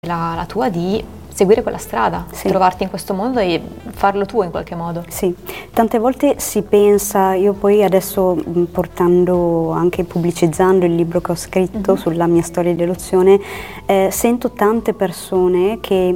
la tua di seguire quella strada, Sì. trovarti in questo mondo e farlo tuo in qualche modo. Sì, tante volte si pensa, io poi adesso portando, anche pubblicizzando il libro che ho scritto sulla mia storia di adozione, sento tante persone che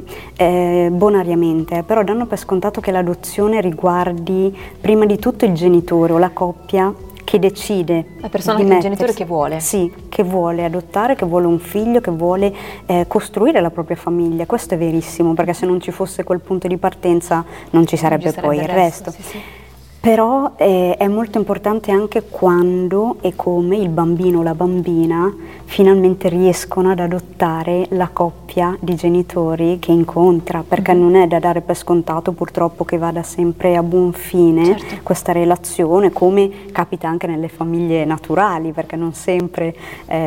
bonariamente però danno per scontato che l'adozione riguardi prima di tutto il genitore o la coppia che decide La persona, di il genitore mettersi- che vuole. Sì, che vuole adottare, che vuole un figlio, che vuole costruire la propria famiglia. Questo è verissimo, perché se non ci fosse quel punto di partenza non ci sarebbe poi il resto. Sì, sì. Però è molto importante anche quando e come il bambino o la bambina finalmente riescono ad adottare la coppia di genitori che incontra, perché non è da dare per scontato purtroppo che vada sempre a buon fine questa relazione, come capita anche nelle famiglie naturali, perché non sempre,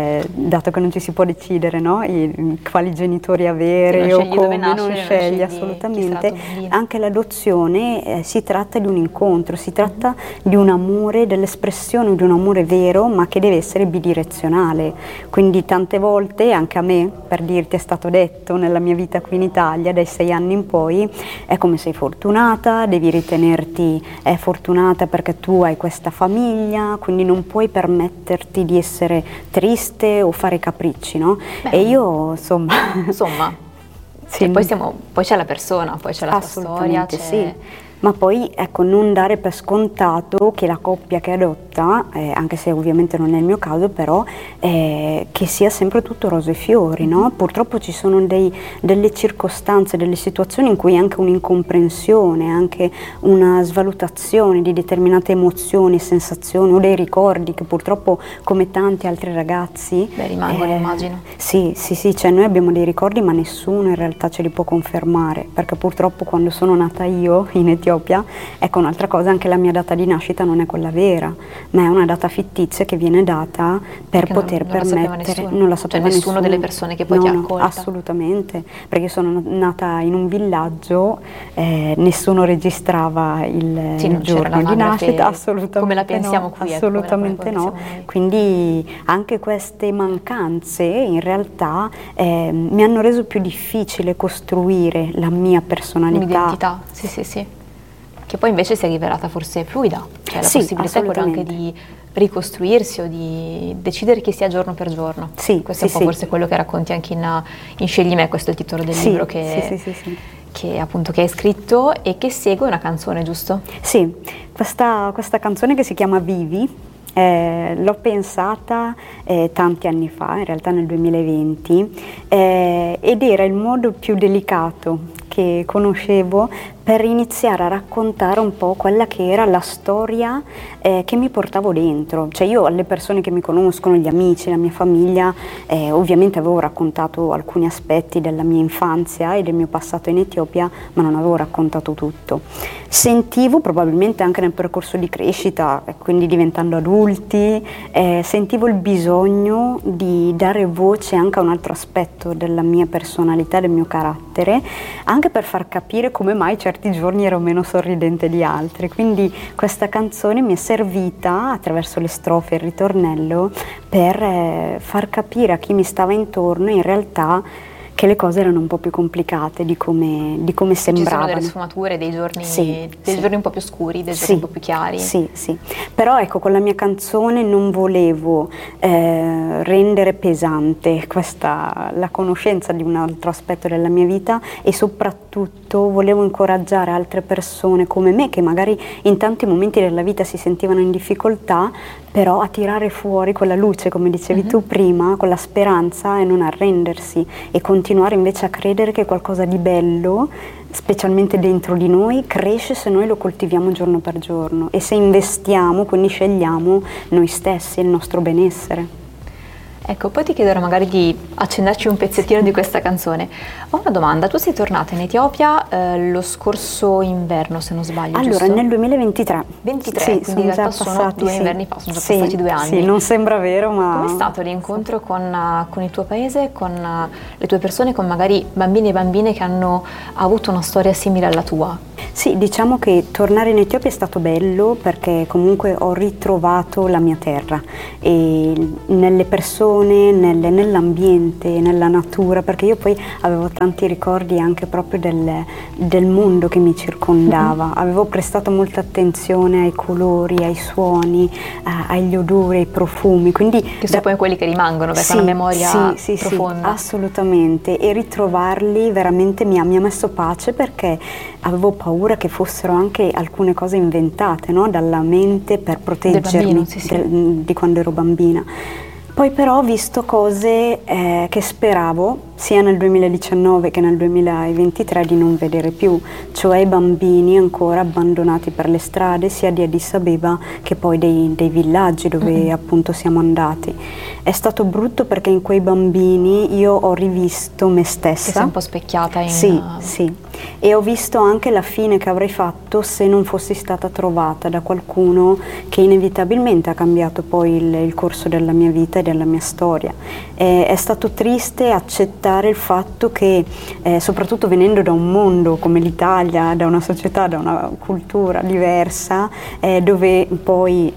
dato che non ci si può decidere, no, quali genitori avere o scegli dove come, nascere, non non scegli scegli chi assolutamente. sarà tuo bambino. Anche l'adozione si tratta di un incontro, si tratta di un amore, dell'espressione di un amore vero, ma che deve essere bidirezionale. Quindi tante volte, anche a me, per dirti, è stato detto nella mia vita qui in Italia, dai 6 anni in poi, è come sei fortunata, devi ritenerti fortunata perché tu hai questa famiglia, quindi non puoi permetterti di essere triste o fare capricci, no? E io, insomma... Insomma, Sì. e poi c'è la persona, poi c'è la sua storia, Assolutamente c'è... sì, ma poi ecco, non dare per scontato che la coppia che adotta, anche se ovviamente non è il mio caso, però che sia sempre tutto rose e fiori, no? Purtroppo ci sono delle circostanze, delle situazioni in cui anche un'incomprensione, anche una svalutazione di determinate emozioni, sensazioni o dei ricordi che purtroppo, come tanti altri ragazzi, rimangono, immagino. Sì, cioè noi abbiamo dei ricordi ma nessuno in realtà ce li può confermare, perché purtroppo quando sono nata io in Etiopia, ecco un'altra cosa, anche la mia data di nascita non è quella vera, ma è una data fittizia che viene data per Perché poter non la sapeva permettere, nessuno. non la sapeva Cioè nessuno nessuno delle persone che poi ti ha accolta. Assolutamente, perché io sono nata in un villaggio, nessuno registrava il non c'era giorno di l'anagrafe nascita, assolutamente come la pensiamo no, qui, assolutamente come la no. pensiamo noi. Quindi anche queste mancanze in realtà mi hanno reso più difficile costruire la mia personalità. Un'identità, sì. Che poi invece si è rivelata forse fluida, cioè la Sì, possibilità è quella anche assolutamente. di ricostruirsi o di decidere chi sia giorno per giorno. Sì, Questo è un po' forse quello che racconti anche in Scegli me, questo è il titolo del libro che appunto che hai scritto e che segue una canzone, giusto? Sì, questa canzone che si chiama Vivi, l'ho pensata tanti anni fa, in realtà nel 2020, ed era il modo più delicato che conoscevo per iniziare a raccontare un po' quella che era la storia che mi portavo dentro. Cioè io alle persone che mi conoscono, gli amici, la mia famiglia, ovviamente avevo raccontato alcuni aspetti della mia infanzia e del mio passato in Etiopia, ma non avevo raccontato tutto. Sentivo probabilmente anche nel percorso di crescita, quindi diventando adulti, sentivo il bisogno di dare voce anche a un altro aspetto della mia personalità, del mio carattere, anche per far capire come mai certi giorni ero meno sorridente di altri. Quindi questa canzone mi è servita, attraverso le strofe e il ritornello, per far capire a chi mi stava intorno in realtà che le cose erano un po' più complicate di come sembravano. Ci sono delle sfumature, dei giorni un po' più scuri, dei giorni un po' più chiari. Sì. Però ecco, con la mia canzone non volevo rendere pesante la conoscenza di un altro aspetto della mia vita, e soprattutto volevo incoraggiare altre persone come me, che magari in tanti momenti della vita si sentivano in difficoltà, però a tirare fuori quella luce, come dicevi tu prima, con la speranza, e non arrendersi, e continuare invece a credere che qualcosa di bello, specialmente dentro di noi, cresce se noi lo coltiviamo giorno per giorno e se investiamo, quindi scegliamo noi stessi e il nostro benessere. Ecco, poi ti chiederò magari di accennarci un pezzettino di questa canzone. Ho una domanda, tu sei tornata in Etiopia lo scorso inverno, se non sbaglio, allora, giusto? nel 2023. 23, Sì, quindi in realtà sono 2 inverni fa, sono già passati 2 anni. Sì, non sembra vero, ma... Com'è stato l'incontro con il tuo paese, con le tue persone, con magari bambini e bambine che hanno avuto una storia simile alla tua? Sì, diciamo che tornare in Etiopia è stato bello perché comunque ho ritrovato la mia terra e nelle persone, nell'ambiente, nella natura, perché io poi avevo tanti ricordi anche proprio del mondo che mi circondava. Avevo prestato molta attenzione ai colori, ai suoni, agli odori, ai profumi. Quindi che sono poi quelli che rimangono perché è una memoria profonda. Sì, assolutamente, e ritrovarli veramente mi ha messo pace perché avevo paura che fossero anche alcune cose inventate, no? Dalla mente per proteggermi di quando ero bambina. Poi però ho visto cose che speravo sia nel 2019 che nel 2023 di non vedere più, cioè bambini ancora abbandonati per le strade sia di Addis Abeba che poi dei villaggi dove appunto siamo andati. È stato brutto perché in quei bambini io ho rivisto me stessa. Che sei un po' specchiata in... Sì, e ho visto anche la fine che avrei fatto se non fossi stata trovata da qualcuno che inevitabilmente ha cambiato poi il corso della mia vita e della mia storia. È stato triste accettare il fatto che, soprattutto venendo da un mondo come l'Italia, da una società, da una cultura diversa, dove poi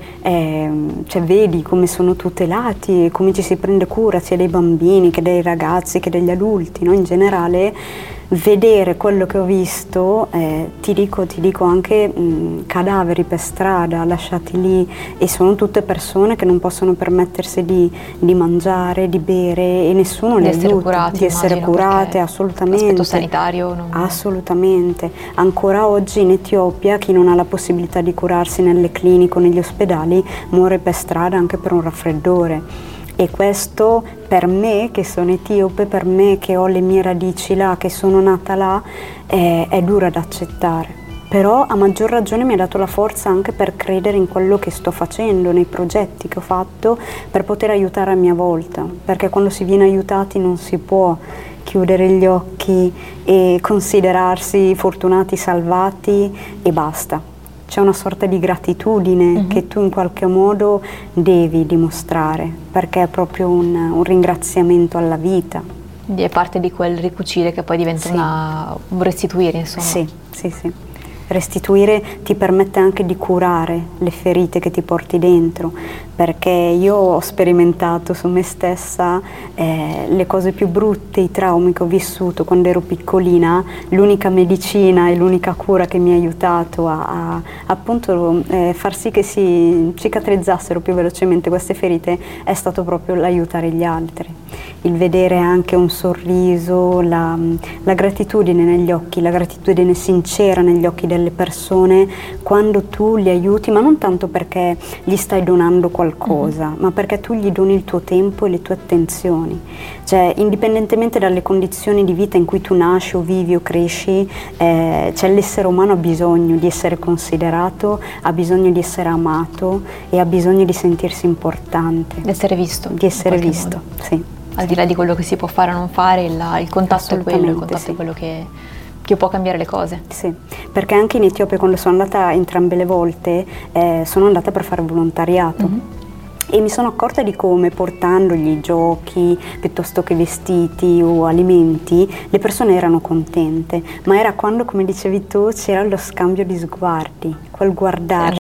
vedi come sono tutelati, come ci si prende cura sia dei bambini che dei ragazzi che degli adulti, no? In generale, vedere quello che ho visto, ti dico anche cadaveri per strada lasciati lì, e sono tutte persone che non possono permettersi di mangiare, di bere, e nessuno li aiuta, di essere curate, assolutamente. L'aspetto sanitario non... Assolutamente. Ancora oggi in Etiopia chi non ha la possibilità di curarsi nelle cliniche o negli ospedali muore per strada anche per un raffreddore. E questo per me che sono etiope, per me che ho le mie radici là, che sono nata là, è dura da accettare. Però a maggior ragione mi ha dato la forza anche per credere in quello che sto facendo, nei progetti che ho fatto, per poter aiutare a mia volta. Perché quando si viene aiutati non si può chiudere gli occhi e considerarsi fortunati, salvati e basta. C'è una sorta di gratitudine che tu in qualche modo devi dimostrare, perché è proprio un ringraziamento alla vita. È parte di quel ricucire che poi diventa un restituire, insomma. Sì. Restituire ti permette anche di curare le ferite che ti porti dentro, perché io ho sperimentato su me stessa le cose più brutte, i traumi che ho vissuto quando ero piccolina. L'unica medicina e l'unica cura che mi ha aiutato a appunto far sì che si cicatrizzassero più velocemente queste ferite è stato proprio l'aiutare gli altri, il vedere anche un sorriso, la gratitudine negli occhi, la gratitudine sincera negli occhi delle persone quando tu li aiuti, ma non tanto perché gli stai donando qualcosa, ma perché tu gli doni il tuo tempo e le tue attenzioni. Cioè, indipendentemente dalle condizioni di vita in cui tu nasci o vivi o cresci, l'essere umano ha bisogno di essere considerato, ha bisogno di essere amato e ha bisogno di sentirsi importante. Di essere visto. Di essere visto, sì. Al di là di quello che si può fare o non fare, il contatto è quello, il contatto è quello che può cambiare le cose. Sì, perché anche in Etiopia quando sono andata entrambe le volte sono andata per fare volontariato. E mi sono accorta di come, portandogli giochi piuttosto che vestiti o alimenti, le persone erano contente, ma era quando, come dicevi tu, c'era lo scambio di sguardi, quel guardarsi.